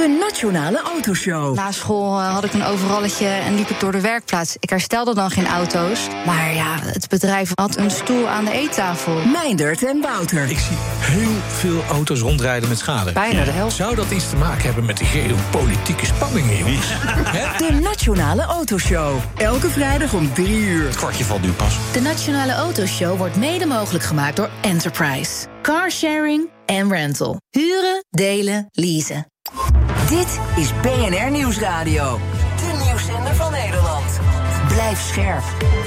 De Nationale Autoshow. Na school had ik een overalletje en liep ik door de werkplaats. Ik herstelde dan geen auto's. Maar ja, het bedrijf had een stoel aan de eettafel. Meindert en Wouter. Ik zie heel veel auto's rondrijden met schade. Bijna de helft. Zou dat iets te maken hebben met de geopolitieke spanningen, jongens? De Nationale Autoshow. Elke vrijdag om 3 uur. Het kwartje valt nu pas. De Nationale Autoshow wordt mede mogelijk gemaakt door Enterprise. Carsharing en rental. Huren, delen, leasen. Dit is BNR Nieuwsradio. De nieuwszender van Nederland. Blijf scherp.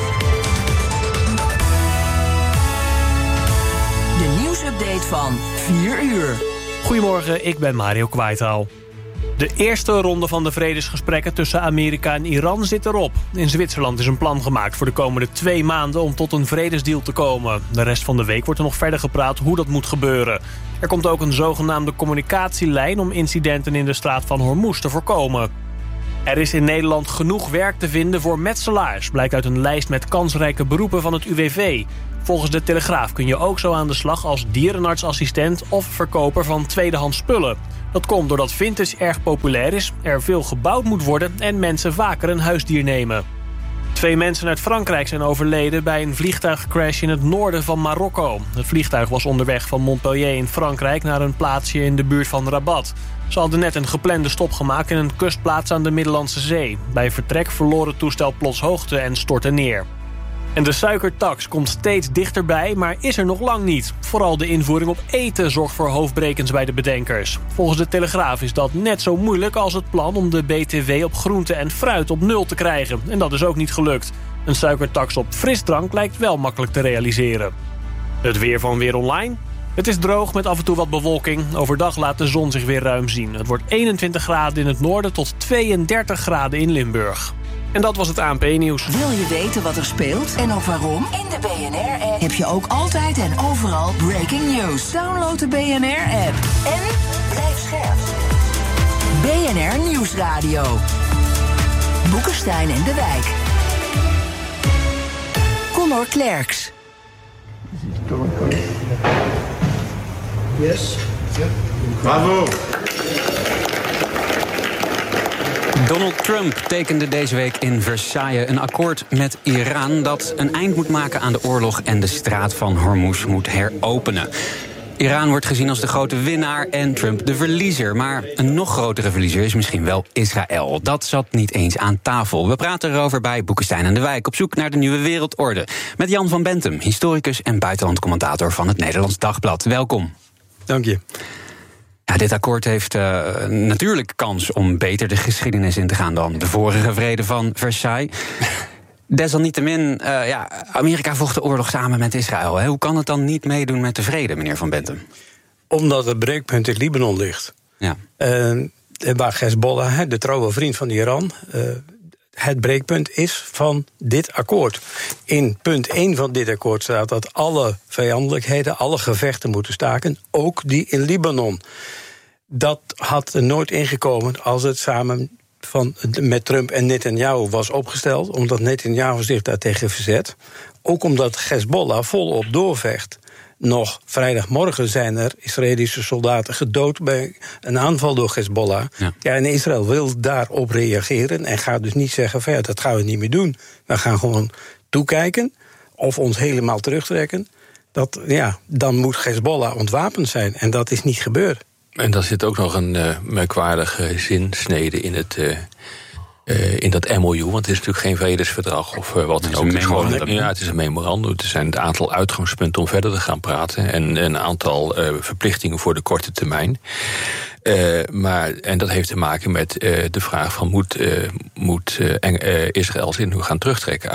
De nieuwsupdate van 4 uur. Goedemorgen, ik ben Mario Kwaitaal. De eerste ronde van de vredesgesprekken tussen Amerika en Iran zit erop. In Zwitserland is een plan gemaakt voor de komende 2 maanden om tot een vredesdeal te komen. De rest van de week wordt er nog verder gepraat hoe dat moet gebeuren. Er komt ook een zogenaamde communicatielijn om incidenten in de straat van Hormuz te voorkomen. Er is in Nederland genoeg werk te vinden voor metselaars, blijkt uit een lijst met kansrijke beroepen van het UWV. Volgens de Telegraaf kun je ook zo aan de slag als dierenartsassistent of verkoper van tweedehands spullen. Dat komt doordat vintage erg populair is, er veel gebouwd moet worden en mensen vaker een huisdier nemen. 2 mensen uit Frankrijk zijn overleden bij een vliegtuigcrash in het noorden van Marokko. Het vliegtuig was onderweg van Montpellier in Frankrijk naar een plaatsje in de buurt van Rabat. Ze hadden net een geplande stop gemaakt in een kustplaats aan de Middellandse Zee. Bij vertrek verloor het toestel plots hoogte en stortte neer. En de suikertax komt steeds dichterbij, maar is er nog lang niet. Vooral de invoering op eten zorgt voor hoofdbrekens bij de bedenkers. Volgens de Telegraaf is dat net zo moeilijk als het plan om de BTW op groente en fruit op 0 te krijgen. En dat is ook niet gelukt. Een suikertax op frisdrank lijkt wel makkelijk te realiseren. Het weer van Weer Online. Het is droog met af en toe wat bewolking. Overdag laat de zon zich weer ruim zien. Het wordt 21 graden in het noorden tot 32 graden in Limburg. En dat was het ANP-nieuws. Wil je weten wat er speelt en ook waarom? In de BNR-app heb je ook altijd en overal breaking news. Download de BNR-app en blijf scherp. BNR Nieuwsradio. Boekenstein en de Wijk. Connor Klerks. Yes. Bravo. Donald Trump tekende deze week in Versailles een akkoord met Iran dat een eind moet maken aan de oorlog en de straat van Hormuz moet heropenen. Iran wordt gezien als de grote winnaar en Trump de verliezer. Maar een nog grotere verliezer is misschien wel Israël. Dat zat niet eens aan tafel. We praten erover bij Boekenstein en de Wijk op zoek naar de nieuwe wereldorde. Met Jan van Bentum, historicus en buitenlandcommentator van het Nederlands Dagblad. Welkom. Dank je. Ja, dit akkoord heeft natuurlijk kans om beter de geschiedenis in te gaan dan de vorige vrede van Versailles. Desalniettemin, Amerika vocht de oorlog samen met Israël. Hè? Hoe kan het dan niet meedoen met de vrede, meneer Van Bentum? Omdat het breekpunt in Libanon ligt. Ja. Waar Hezbollah, de trouwe vriend van Iran, het breekpunt is van dit akkoord. In punt 1 van dit akkoord staat dat alle vijandelijkheden, alle gevechten moeten staken, ook die in Libanon. Dat had er nooit ingekomen als het samen met Trump en Netanyahu was opgesteld, omdat Netanyahu zich daartegen verzet. Ook omdat Hezbollah volop doorvecht. Nog vrijdagmorgen zijn er Israëlische soldaten gedood bij een aanval door Hezbollah. Ja, en Israël wil daarop reageren en gaat dus niet zeggen van dat gaan we niet meer doen. We gaan gewoon toekijken of ons helemaal terugtrekken. Dan moet Hezbollah ontwapend zijn en dat is niet gebeurd. En daar zit ook nog een merkwaardige zinsnede in dat MOU, want het is natuurlijk geen vredesverdrag of wat dan ook. Het is een memorandum. Er zijn een aantal uitgangspunten om verder te gaan praten en een aantal verplichtingen voor de korte termijn. En dat heeft te maken met de vraag van moet Israël zich nu gaan terugtrekken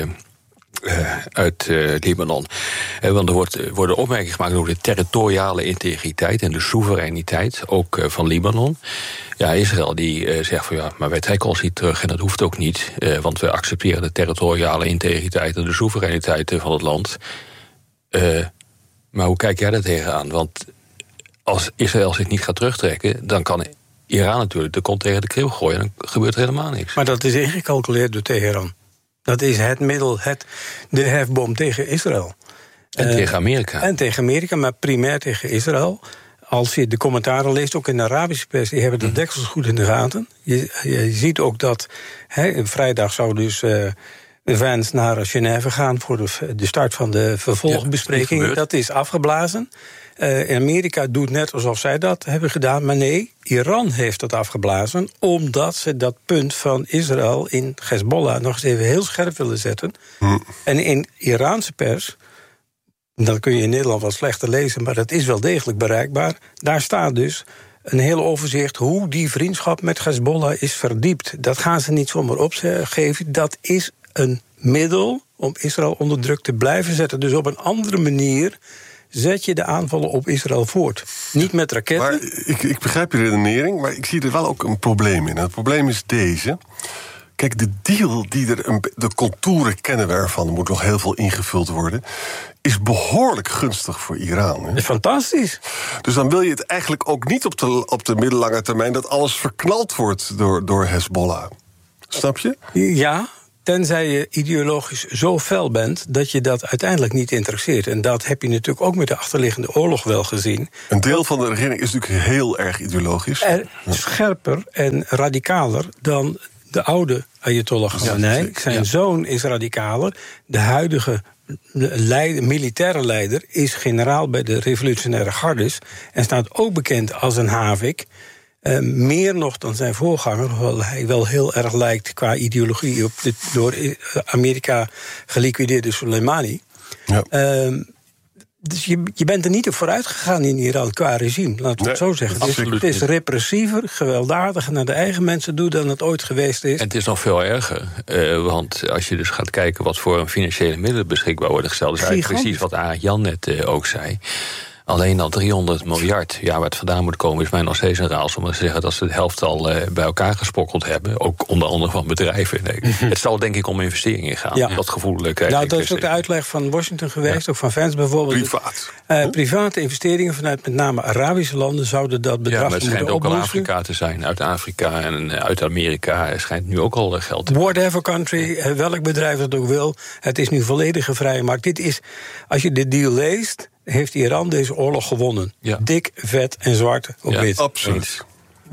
uit Libanon. Want er worden opmerkingen gemaakt over de territoriale integriteit en de soevereiniteit, ook van Libanon. Ja, Israël die zegt van maar wij trekken ons niet terug en dat hoeft ook niet, want we accepteren de territoriale integriteit en de soevereiniteit van het land. Maar hoe kijk jij daar tegenaan? Want als Israël zich niet gaat terugtrekken, dan kan Iran natuurlijk de kont tegen de krib gooien en dan gebeurt er helemaal niks. Maar dat is ingecalculeerd door Teheran. Dat is het middel, de hefboom tegen Israël. En tegen Amerika. En tegen Amerika, maar primair tegen Israël. als je de commentaren leest, ook in de Arabische pers, die hebben de deksels goed in de gaten. Je ziet ook dat vrijdag zou dus Vance naar Genève gaan voor de start van de vervolgbesprekingen. Dat is afgeblazen. Amerika doet net alsof zij dat hebben gedaan, maar nee, Iran heeft dat afgeblazen, omdat ze dat punt van Israël in Hezbollah nog eens even heel scherp willen zetten. En in Iraanse pers, dat kun je in Nederland wel slechter lezen, maar dat is wel degelijk bereikbaar, daar staat dus een heel overzicht hoe die vriendschap met Hezbollah is verdiept. Dat gaan ze niet zomaar opgeven, dat is een middel om Israël onder druk te blijven zetten. Dus op een andere manier zet je de aanvallen op Israël voort. Niet met raketten. Maar ik begrijp je redenering, maar ik zie er wel ook een probleem in. En het probleem is deze. Kijk, de deal, de contouren kennen we ervan, er moet nog heel veel ingevuld worden, is behoorlijk gunstig voor Iran. Hè? Fantastisch. Dus dan wil je het eigenlijk ook niet op de middellange termijn dat alles verknald wordt door Hezbollah. Snap je? Ja. Tenzij je ideologisch zo fel bent dat je dat uiteindelijk niet interesseert. En dat heb je natuurlijk ook met de achterliggende oorlog wel gezien. Een deel van de regering is natuurlijk heel erg ideologisch. Scherper en radicaler dan de oude Ayatollah Khamenei. Zijn zoon is radicaler. De huidige militaire leider is generaal bij de revolutionaire gardes en staat ook bekend als een havik. Meer nog dan zijn voorganger, hoewel hij wel heel erg lijkt qua ideologie op de door Amerika geliquideerde Soleimani. Ja. Dus je bent er niet op vooruit gegaan in Iran qua regime, laten we het zo zeggen. Het is repressiever, gewelddadiger naar de eigen mensen toe dan het ooit geweest is. En het is nog veel erger, want als je dus gaat kijken wat voor financiële middelen beschikbaar worden gesteld, is eigenlijk precies wat Arend Jan net ook zei. Alleen al 300 miljard, waar het vandaan moet komen, is mij nog steeds een raals om te zeggen dat ze de helft al bij elkaar gesprokkeld hebben. Ook onder andere van bedrijven. Nee. Het zal denk ik om investeringen gaan. Dat gevoel krijg ik. Dat is ook de uitleg van Washington geweest, ook van Vance bijvoorbeeld. Private investeringen vanuit met name Arabische landen zouden dat bedrag moeten opboosten. Maar het schijnt ook al Afrika te zijn. Uit Afrika en uit Amerika schijnt nu ook al geld te whatever country, welk bedrijf dat ook wil. Het is nu volledige vrije markt. Dit is, als je de deal leest, heeft Iran deze oorlog gewonnen. Ja. Dik, vet en zwart op wit. Absoluut.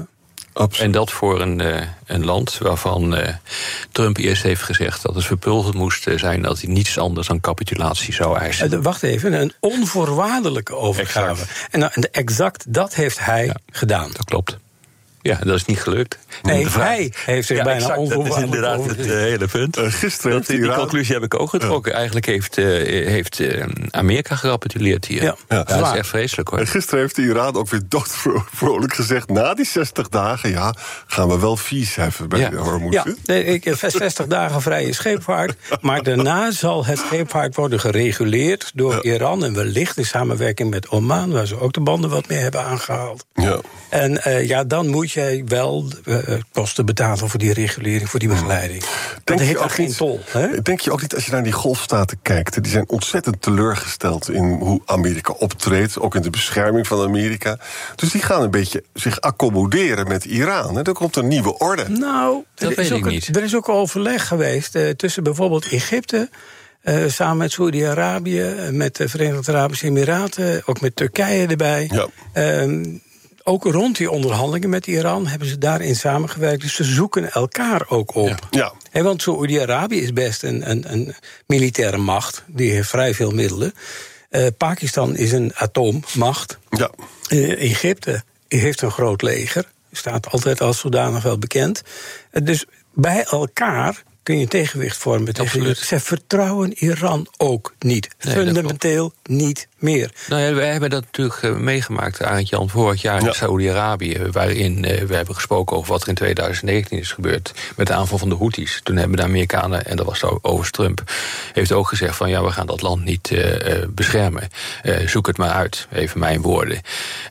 En dat voor een land waarvan Trump eerst heeft gezegd dat het verpulverd moest zijn, dat hij niets anders dan capitulatie zou eisen. Wacht even, een onvoorwaardelijke overgave. Exact dat heeft hij gedaan. Dat klopt. Ja, dat is niet gelukt. Nee, hij heeft zich bijna onvoorwaardelijk. Dat is inderdaad het hele punt. Gisteren die conclusie heb ik ook getrokken. Ja. Eigenlijk heeft Amerika gerapituleerd hier. Dat is echt vreselijk, hoor. En gisteren heeft de Iran ook weer doodvrolijk gezegd, na die 60 dagen, gaan we wel fees heffen bij de Hormuz. Ja, 60 dagen vrije scheepvaart. Maar daarna zal het scheepvaart worden gereguleerd door Iran en wellicht in samenwerking met Oman, waar ze ook de banden wat meer hebben aangehaald. Ja. En dan moet jij wel kosten betalen voor die regulering, voor die begeleiding. Dat heeft ook geen tol. Hè? Denk je ook niet, als je naar die golfstaten kijkt, die zijn ontzettend teleurgesteld in hoe Amerika optreedt, ook in de bescherming van Amerika. Dus die gaan een beetje zich accommoderen met Iran. Hè? Dan komt een nieuwe orde. Nou, er is ook overleg geweest tussen bijvoorbeeld Egypte, samen met Saudi-Arabië, met de Verenigde Arabische Emiraten, ook met Turkije erbij. Ja. Ook rond die onderhandelingen met Iran hebben ze daarin samengewerkt. Dus ze zoeken elkaar ook op. Ja. Want Saoedi-Arabië is best een militaire macht. Die heeft vrij veel middelen. Pakistan is een atoommacht. Ja. Egypte heeft een groot leger. Staat altijd als zodanig wel bekend. Dus bij elkaar kun je een tegenwicht vormen. Ze vertrouwen Iran ook niet. Nee, fundamenteel niet meer. Nou ja, wij hebben dat natuurlijk meegemaakt, Arend Jan, vorig jaar in Saoedi-Arabië, waarin we hebben gesproken over wat er in 2019 is gebeurd met de aanval van de Houthis. Toen hebben de Amerikanen, en dat was overigens Trump, heeft ook gezegd van we gaan dat land niet beschermen. Zoek het maar uit, even mijn woorden.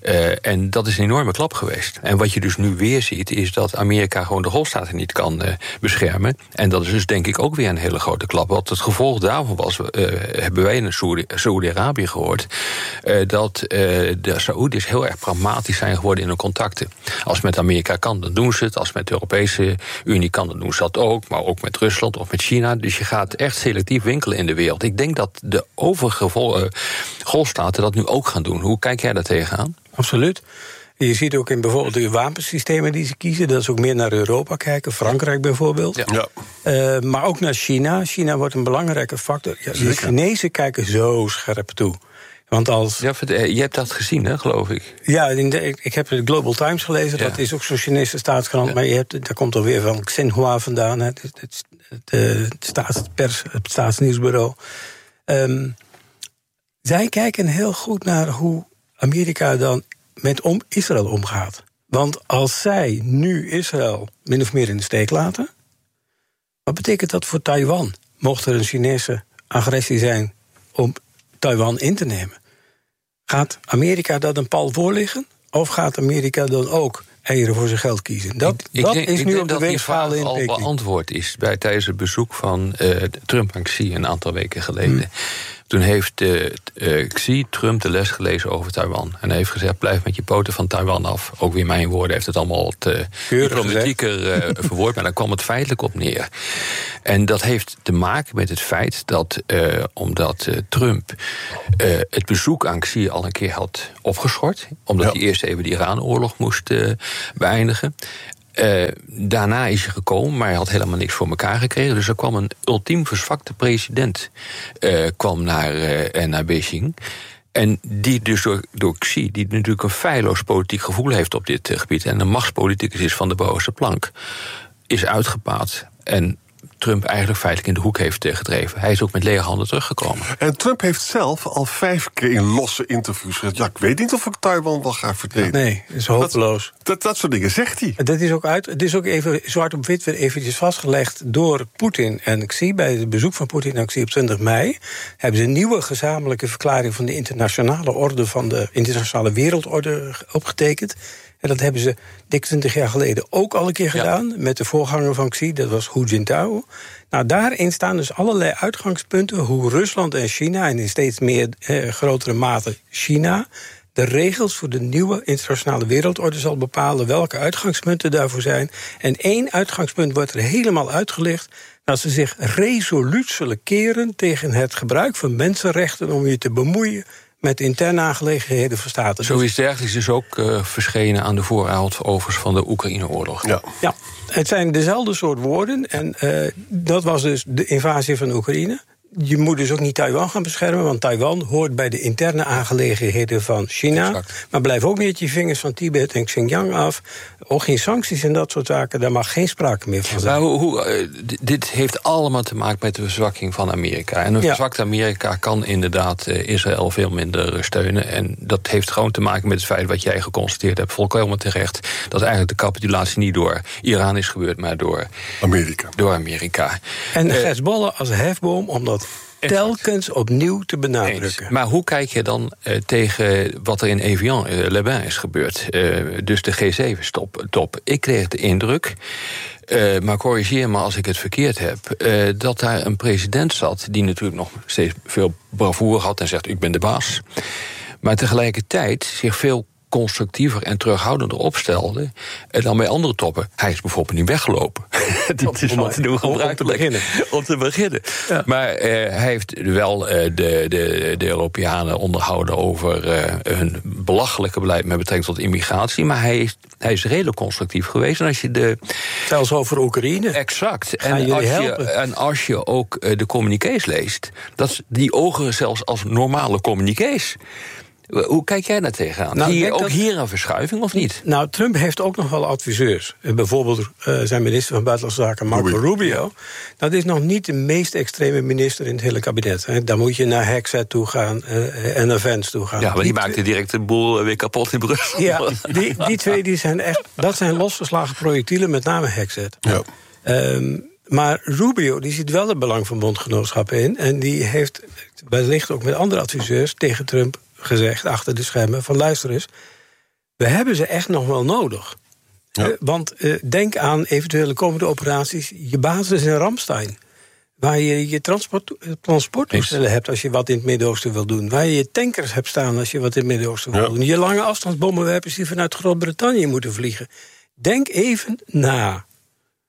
En dat is een enorme klap geweest. En wat je dus nu weer ziet, is dat Amerika gewoon de golfstaten niet kan beschermen. En dat is dus denk ik ook weer een hele grote klap. Wat het gevolg daarvan was, hebben wij in Saoedi-Arabië gehoord, dat de Saoedi's heel erg pragmatisch zijn geworden in hun contacten. Als het met Amerika kan, dan doen ze het. Als het met de Europese Unie kan, dan doen ze dat ook. Maar ook met Rusland of met China. Dus je gaat echt selectief winkelen in de wereld. Ik denk dat de overige golfstaten dat nu ook gaan doen. Hoe kijk jij daar tegenaan? Absoluut. Je ziet ook in bijvoorbeeld de wapensystemen die ze kiezen, dat ze ook meer naar Europa kijken. Frankrijk bijvoorbeeld. Ja. Maar ook naar China. China wordt een belangrijke factor. Ja, de Chinezen kijken zo scherp toe. Want als... Ja, je hebt dat gezien, hè, geloof ik. Ja, ik heb de Global Times gelezen. Ja. Dat is ook zo'n Chinese staatskrant. Ja. Maar daar komt alweer van Xinhua vandaan. Het staatsnieuwsbureau. Zij kijken heel goed naar hoe Amerika dan met Israël omgaat. Want als zij nu Israël min of meer in de steek laten, wat betekent dat voor Taiwan? Mocht er een Chinese agressie zijn om Taiwan in te nemen, gaat Amerika dat een pal voorliggen? Of gaat Amerika dan ook eieren voor zijn geld kiezen? Dat is nu op de weegschaal in Peking. Al beantwoord is tijdens het bezoek van Trump aan Xi een aantal weken geleden. Toen heeft Xi Trump de les gelezen over Taiwan. En hij heeft gezegd, blijf met je poten van Taiwan af. Ook weer mijn woorden, heeft het allemaal wat diplomatieker verwoord. Maar daar kwam het feitelijk op neer. En dat heeft te maken met het feit dat, omdat Trump het bezoek aan Xi al een keer had opgeschort, omdat hij eerst even de Iran-oorlog moest beëindigen. Daarna is hij gekomen, maar hij had helemaal niks voor elkaar gekregen. Dus er kwam een ultiem verzwakte president kwam naar Beijing. En die dus door Xi, die natuurlijk een feilloos politiek gevoel heeft op dit gebied, en een machtspoliticus is van de bovenste plank, is uitgepaard en Trump eigenlijk feitelijk in de hoek heeft gedreven. Hij is ook met lege handen teruggekomen. En Trump heeft zelf al 5 keer in losse interviews gezegd, ja, ik weet niet of ik Taiwan wel ga verdedigen. Nee, dat is hopeloos. Dat soort dingen zegt hij. Het is ook even zwart op wit weer eventjes vastgelegd door Poetin en Xi. Bij het bezoek van Poetin en Xi op 20 mei... hebben ze een nieuwe gezamenlijke verklaring van de internationale orde, van de internationale wereldorde opgetekend. En dat hebben ze dik 20 jaar geleden ook al een keer gedaan, met de voorganger van Xi, dat was Hu Jintao. Nou, daarin staan dus allerlei uitgangspunten hoe Rusland en China, en in steeds meer grotere mate China, de regels voor de nieuwe internationale wereldorde zal bepalen, welke uitgangspunten daarvoor zijn. En 1 uitgangspunt wordt er helemaal uitgelicht, dat ze zich resoluut zullen keren tegen het gebruik van mensenrechten om je te bemoeien met interne aangelegenheden van staten. Zoiets dergelijks is ook verschenen aan de vooravond overigens van de Oekraïne-oorlog. Ja, het zijn dezelfde soort woorden. En dat was dus de invasie van Oekraïne. Je moet dus ook niet Taiwan gaan beschermen, want Taiwan hoort bij de interne aangelegenheden van China. Exact. Maar blijf ook niet je vingers van Tibet en Xinjiang af. Ook geen sancties en dat soort zaken, daar mag geen sprake meer van zijn. Maar dit heeft allemaal te maken met de verzwakking van Amerika. En een verzwakt Amerika kan inderdaad Israël veel minder steunen. En dat heeft gewoon te maken met het feit wat jij geconstateerd hebt, volkomen terecht, dat eigenlijk de capitulatie niet door Iran is gebeurd, maar door Amerika. En Hezbollah als hefboom, omdat telkens opnieuw te benadrukken. Eens. Maar hoe kijk je dan tegen wat er in Evian-les-Bains is gebeurd? Dus de G7-top. Ik kreeg de indruk, maar corrigeer me als ik het verkeerd heb, dat daar een president zat die natuurlijk nog steeds veel bravoure had en zegt, ik ben de baas. Maar tegelijkertijd zich veel constructiever en terughoudender opstelde dan bij andere toppen. Hij is bijvoorbeeld niet weggelopen. Dat is wat te doen gebruikelijk. Om te beginnen. Ja. Maar hij heeft wel de Europeanen onderhouden over hun belachelijke beleid met betrekking tot immigratie. Maar hij is redelijk constructief geweest. En als je zelfs over Oekraïne. Exact. En als je ook de communiqués leest, die ogen zelfs als normale communiqués. Hoe kijk jij daar tegenaan? Zie je ook hier een verschuiving of niet? Nou, Trump heeft ook nog wel adviseurs. Bijvoorbeeld zijn minister van Buitenlandse Zaken, Marco Rubio. Dat is nog niet de meest extreme minister in het hele kabinet. Dan moet je naar Hexet toe gaan en naar Vance toe gaan. Ja, maar die maakte direct de boel weer kapot in Brussel. Ja, die twee zijn echt, dat zijn losgeslagen projectielen, met name Hexet. Ja. Maar Rubio die ziet wel het belang van bondgenootschappen in. En die heeft wellicht ook met andere adviseurs tegen Trump gezegd, achter de schermen, van luister eens, we hebben ze echt nog wel nodig. Ja. Want denk aan eventuele komende operaties. Je basis in Ramstein, waar je transporttoestellen hebt als je wat in het Midden-Oosten wil doen. Waar je tankers hebt staan als je wat in het Midden-Oosten wil doen. Je lange afstandsbommenwerpers die vanuit Groot-Brittannië moeten vliegen. Denk even na.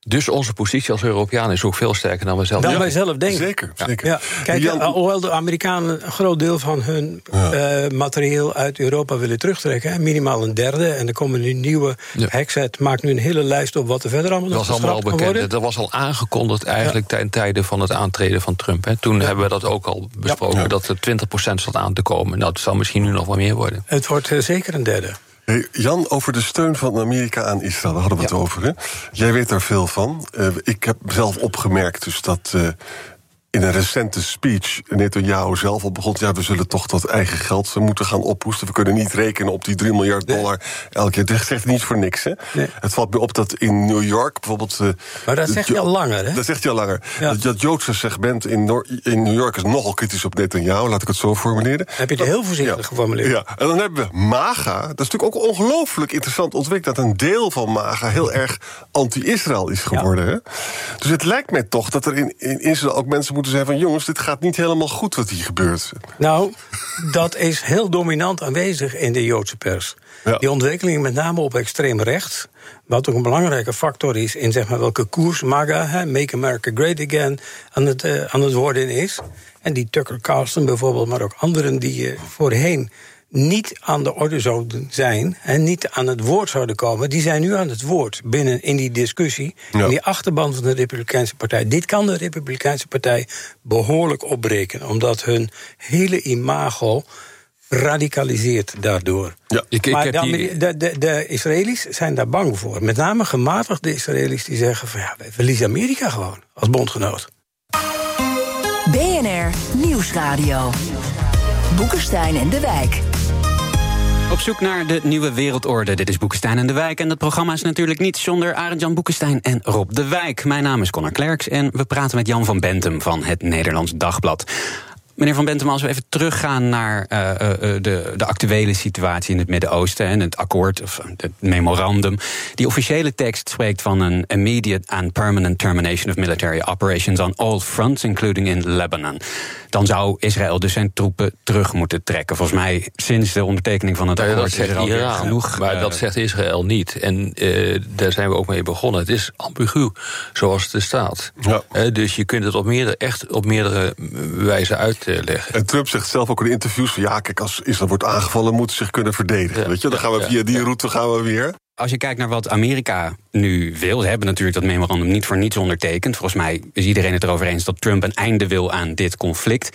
Dus onze positie als Europeanen is ook veel sterker dan we zelf denken. Dan wij zelf denken. Zeker. Ja. Kijk, hoewel de Amerikanen een groot deel van hun materieel uit Europa willen terugtrekken, minimaal een derde, en er komen nu nieuwe Hexet maakt nu een hele lijst op wat er verder allemaal nog gestraft kan worden. Dat was al aangekondigd eigenlijk ten tijde van het aantreden van Trump. Hè. Toen hebben we dat ook al besproken, dat er 20% zat aan te komen. Nou, het zal misschien nu nog wel meer worden. Het wordt zeker een derde. Hey, Jan, over de steun van Amerika aan Israël, daar hadden we het over. Hè? Jij weet daar veel van. Ik heb zelf opgemerkt dus dat in een recente speech Netanyahu zelf al begon, we zullen toch dat eigen geld moeten gaan ophoesten. We kunnen niet rekenen op die $3 miljard elke keer. Dat zegt niet voor niks, hè? Nee. Het valt me op dat in New York bijvoorbeeld... maar dat zegt hij al langer, hè? Dat zegt hij al langer. Ja. Dat Joodse segment in New York is nogal kritisch op Netanyahu, laat ik het zo formuleren. Heb je het heel voorzichtig geformuleerd. Ja, en dan hebben we MAGA. Dat is natuurlijk ook ongelooflijk interessant ontwikkeld, dat een deel van MAGA heel erg anti-Israël is geworden. Hè? Dus het lijkt mij toch dat er in Israël ook mensen moeten zijn van, jongens, dit gaat niet helemaal goed wat hier gebeurt. Nou, dat is heel dominant aanwezig in de Joodse pers. Ja. Die ontwikkeling met name op extreem rechts, wat ook een belangrijke factor is in zeg maar welke koers MAGA, Make America Great Again, aan het worden is. En die Tucker Carlson bijvoorbeeld, maar ook anderen die voorheen niet aan de orde zouden zijn en niet aan het woord zouden komen, die zijn nu aan het woord binnen in die discussie, in die achterban van de Republikeinse Partij. Dit kan de Republikeinse Partij behoorlijk opbreken, omdat hun hele imago radicaliseert daardoor. Ja, maar de Israëli's zijn daar bang voor. Met name gematigde Israëli's die zeggen van wij verliezen Amerika gewoon als bondgenoot. BNR Nieuwsradio. Boekenstein en de Wijk. Op zoek naar de nieuwe wereldorde. Dit is Boekenstein en de Wijk. En dat programma is natuurlijk niet zonder Arend-Jan Boekenstein en Rob de Wijk. Mijn naam is Connor Klerks en we praten met Jan van Bentum van het Nederlands Dagblad. Meneer Van Bentum, als we even teruggaan naar de actuele situatie in het Midden-Oosten en het akkoord, of het memorandum. Die officiële tekst spreekt van een immediate and permanent termination of military operations on all fronts, including in Lebanon. Dan zou Israël dus zijn troepen terug moeten trekken. Volgens mij sinds de ondertekening van het akkoord is er alweer genoeg. Maar dat zegt Israël niet. En daar zijn we ook mee begonnen. Het is ambigu, zoals het er staat. Ja. Dus je kunt het op meerdere wijzen uitleggen. En Trump zegt zelf ook in interviews van kijk, als Israël wordt aangevallen, moeten ze zich kunnen verdedigen. Ja. Weet je? Dan gaan we via die route gaan we weer. Als je kijkt naar wat Amerika nu wil, ze hebben natuurlijk dat memorandum niet voor niets ondertekend. Volgens mij is iedereen het erover eens dat Trump een einde wil aan dit conflict.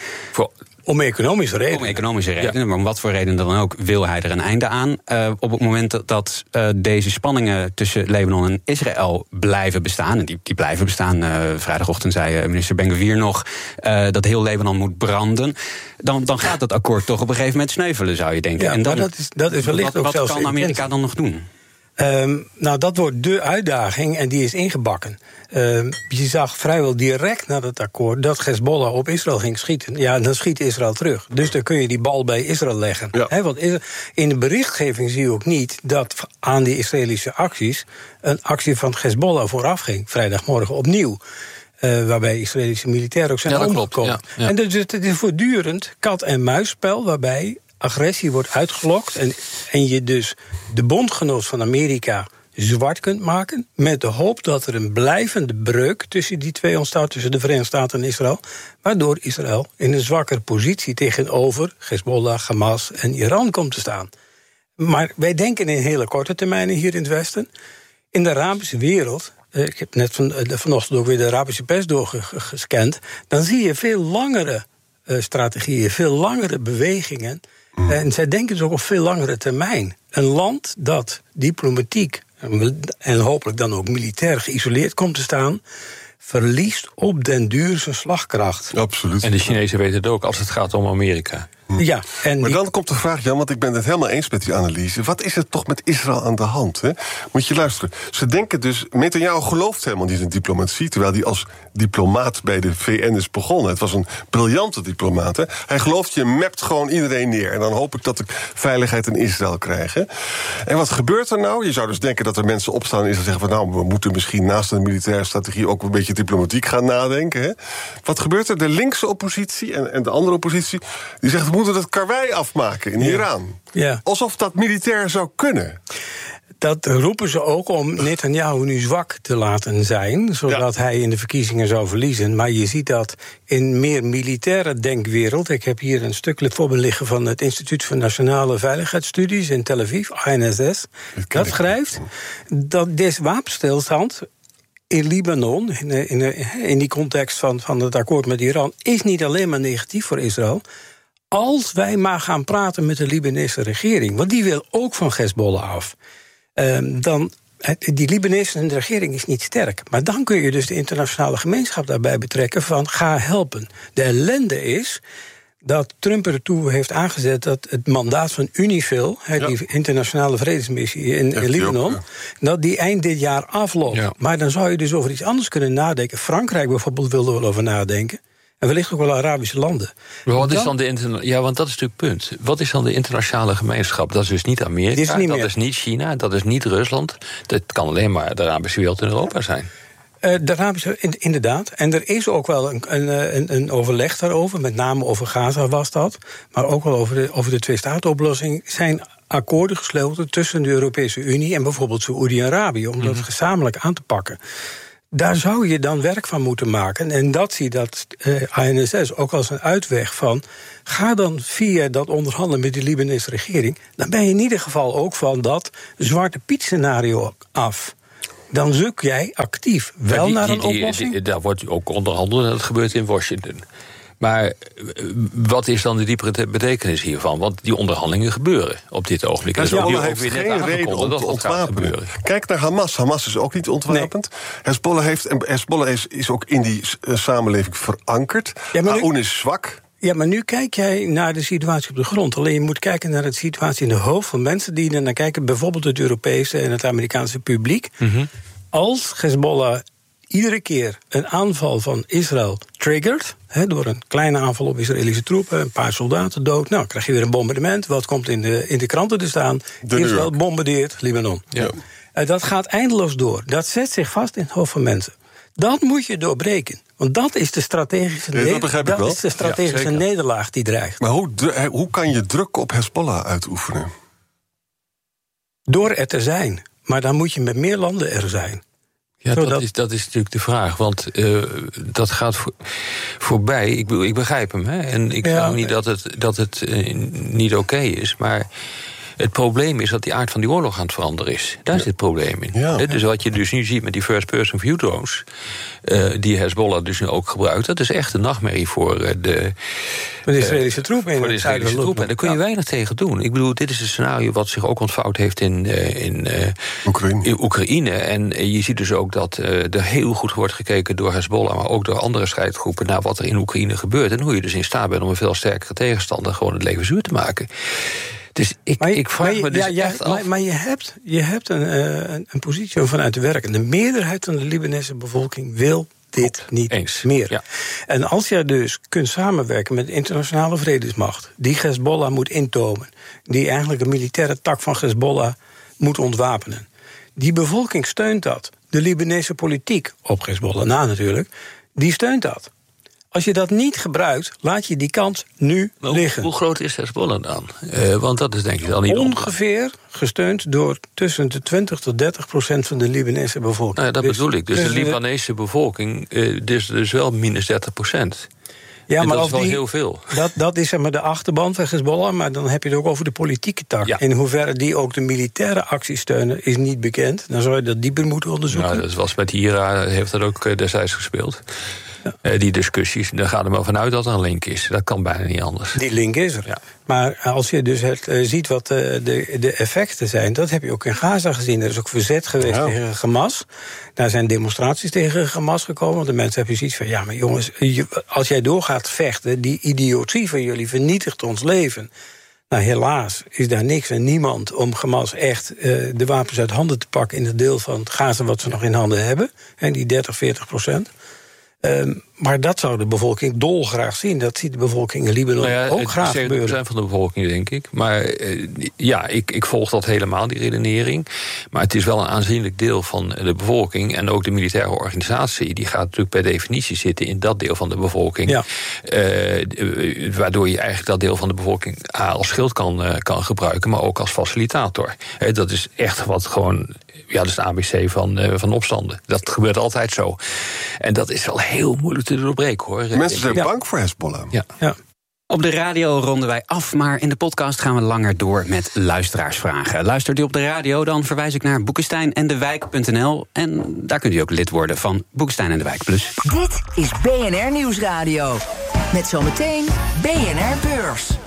Om economische redenen. Om economische redenen, maar om wat voor reden dan ook wil hij er een einde aan. Op het moment dat deze spanningen tussen Libanon en Israël blijven bestaan, en die blijven bestaan, vrijdagochtend zei minister Ben-Gvir nog dat heel Libanon moet branden, dan gaat dat akkoord toch op een gegeven moment sneuvelen, zou je denken. Ja, en dan, dat is wellicht ook zelfs. Wat kan Amerika dan nog doen? Nou, dat wordt de uitdaging en die is ingebakken. Je zag vrijwel direct na het akkoord dat Hezbollah op Israël ging schieten. Ja, dan schiet Israël terug. Dus dan kun je die bal bij Israël leggen. Ja. Want in de berichtgeving zie je ook niet dat aan die Israëlische acties een actie van Hezbollah vooraf ging. Vrijdagmorgen opnieuw. Waarbij Israëlische militairen ook zijn omgekomen. Ja. En dus het is voortdurend kat-en-muisspel waarbij agressie wordt uitgelokt en je dus de bondgenoot van Amerika zwart kunt maken, met de hoop dat er een blijvende breuk tussen die twee ontstaat, tussen de Verenigde Staten en Israël, waardoor Israël in een zwakkere positie tegenover Hezbollah, Hamas en Iran komt te staan. Maar wij denken in hele korte termijnen hier in het Westen. In de Arabische wereld, ik heb net vanochtend ook weer de Arabische pers doorgescand, dan zie je veel langere strategieën, veel langere bewegingen. En zij denken dus ook op veel langere termijn. Een land dat diplomatiek en hopelijk dan ook militair geïsoleerd komt te staan, verliest op den duur zijn slagkracht. Absoluut. En de Chinezen weten het ook als het gaat om Amerika. Ja, maar dan komt de vraag, Jan, want ik ben het helemaal eens met die analyse. Wat is er toch met Israël aan de hand? Hè? Moet je luisteren. Ze denken dus, Netanyahu gelooft helemaal niet in diplomatie, terwijl hij als diplomaat bij de VN is begonnen. Het was een briljante diplomaat. Hè? Hij gelooft, je mapt gewoon iedereen neer. En dan hoop ik dat ik veiligheid in Israël krijg. Hè? En wat gebeurt er nou? Je zou dus denken dat er mensen opstaan en Israël zeggen van, nou, we moeten misschien naast een militaire strategie ook een beetje diplomatiek gaan nadenken. Hè? Wat gebeurt er? De linkse oppositie en de andere oppositie, die zegt, we moeten het karwei afmaken in Iran. Ja. Alsof dat militair zou kunnen. Dat roepen ze ook om Netanyahu nu zwak te laten zijn, zodat hij in de verkiezingen zou verliezen. Maar je ziet dat in meer militaire denkwereld. Ik heb hier een stukje voor me liggen van het Instituut voor Nationale Veiligheidsstudies in Tel Aviv, INSS. Dat schrijft dat deze wapenstilstand in Libanon, in die context van het akkoord met Iran, is niet alleen maar negatief voor Israël. Als wij maar gaan praten met de Libanese regering, want die wil ook van Hezbollah af. Dan die Libanese regering is niet sterk. Maar dan kun je dus de internationale gemeenschap daarbij betrekken van ga helpen. De ellende is dat Trump ertoe heeft aangezet dat het mandaat van UNIFIL, die internationale vredesmissie in Libanon, dat die eind dit jaar afloopt. Ja. Maar dan zou je dus over iets anders kunnen nadenken. Frankrijk bijvoorbeeld wilde er wel over nadenken. En wellicht ook wel Arabische landen. Maar wat is dan want dat is natuurlijk het punt. Wat is dan de internationale gemeenschap? Dat is dus niet Amerika, dat is niet China, dat is niet Rusland. Dat kan alleen maar de Arabische wereld in Europa zijn. De Arabische, inderdaad. En er is ook wel een overleg daarover. Met name over Gaza was dat. Maar ook wel over de twee-staten-oplossing. Zijn akkoorden gesloten tussen de Europese Unie en bijvoorbeeld Saoedi-Arabië. Om dat gezamenlijk aan te pakken. Daar zou je dan werk van moeten maken. En dat zie dat INSS ook als een uitweg van ga dan via dat onderhandelen met de Libanese regering. Dan ben je in ieder geval ook van dat Zwarte Piet scenario af. Dan zoek jij actief wel naar een oplossing. Daar wordt ook onderhandeld en dat gebeurt in Washington. Maar wat is dan de diepere betekenis hiervan? Want die onderhandelingen gebeuren op dit ogenblik. Dus Hezbollah heeft geen reden om te ontwapenen. Kijk naar Hamas. Hamas is ook niet ontwapend. Nee. Hezbollah is ook in die samenleving verankerd. Aoun is zwak. Ja, maar nu kijk jij naar de situatie op de grond. Alleen je moet kijken naar de situatie in de hoofd van mensen die er naar kijken. Bijvoorbeeld het Europese en het Amerikaanse publiek. Mm-hmm. Als Hezbollah iedere keer een aanval van Israël triggert, door een kleine aanval op Israëlische troepen, een paar soldaten dood, nou krijg je weer een bombardement. Wat komt in de kranten te staan? Israël bombardeert Libanon. Ja. Dat gaat eindeloos door. Dat zet zich vast in het hoofd van mensen. Dat moet je doorbreken. Want dat is de strategische nederlaag die dreigt. Maar hoe kan je druk op Hezbollah uitoefenen? Door er te zijn. Maar dan moet je met meer landen er zijn. Ja, dat is natuurlijk de vraag. Want dat gaat voorbij. Ik begrijp hem. Hè? En ik zeg ook niet dat het niet oké is. Maar het probleem is dat die aard van die oorlog aan het veranderen is. Daar zit het probleem in. Ja. Dus wat je dus nu ziet met die first-person view drones, die Hezbollah dus nu ook gebruikt, dat is echt een nachtmerrie voor de Israëlische troepen. Voor de Israëlische troepen. En daar kun je weinig tegen doen. Ik bedoel, dit is een scenario wat zich ook ontvouwd heeft in Oekraïne. En je ziet dus ook dat er heel goed wordt gekeken door Hezbollah, maar ook door andere strijdgroepen, naar wat er in Oekraïne gebeurt. En hoe je dus in staat bent om een veel sterkere tegenstander gewoon het leven zuur te maken. Dus ik vraag me dus echt af. Maar je hebt een positie vanuit de werk. En de meerderheid van de Libanese bevolking wil dit niet meer. Ja. En als jij dus kunt samenwerken met de internationale vredesmacht, die Hezbollah moet intomen, die eigenlijk een militaire tak van Hezbollah moet ontwapenen, die bevolking steunt dat. De Libanese politiek, op Hezbollah na natuurlijk, die steunt dat. Als je dat niet gebruikt, laat je die kans nu liggen. Hoe groot is Hezbollah dan? Want dat is denk ik al niet ongeveer gesteund door tussen de 20% tot 30% van de Libanese bevolking. Nou ja, dat bedoel ik. Dus de Libanese bevolking is dus wel minus 30%. Ja, en maar dat is wel heel veel. Dat is zeg maar de achterban van Hezbollah, maar dan heb je het ook over de politieke tak. Ja. In hoeverre die ook de militaire acties steunen, is niet bekend. Dan zou je dat dieper moeten onderzoeken. Nou, dat was met IRA, heeft dat ook destijds gespeeld. Ja. Die discussies, daar gaat er maar vanuit dat er een link is. Dat kan bijna niet anders. Die link is er. Ja. Maar als je dus ziet wat de effecten zijn, dat heb je ook in Gaza gezien. Er is ook verzet geweest tegen Hamas. Daar zijn demonstraties tegen Hamas gekomen. Want de mensen hebben zoiets van, ja, maar jongens, als jij doorgaat vechten, die idiotie van jullie vernietigt ons leven. Nou, helaas is daar niks en niemand om Hamas echt de wapens uit handen te pakken in het deel van Gaza wat ze nog in handen hebben. En die 30-40%. Maar dat zou de bevolking dolgraag zien. Dat ziet de bevolking in Libanon ook graag gebeuren. 70% van de bevolking, denk ik. Maar ik volg dat helemaal, die redenering. Maar het is wel een aanzienlijk deel van de bevolking. En ook de militaire organisatie, die gaat natuurlijk per definitie zitten in dat deel van de bevolking. Ja. Waardoor je eigenlijk dat deel van de bevolking als schild kan gebruiken, maar ook als facilitator. Dat is echt wat gewoon. Ja, dat is de ABC van opstanden. Dat gebeurt altijd zo. En dat is wel heel moeilijk te doorbreken, hoor. Mensen zijn bang voor Hezbollah. Ja. Op de radio ronden wij af, maar in de podcast gaan we langer door met luisteraarsvragen. Luistert u op de radio, dan verwijs ik naar boekensteinendewijk.nl. En daar kunt u ook lid worden van Boekenstein en de Wijk Plus. Dit is BNR Nieuwsradio. Met zometeen BNR Beurs.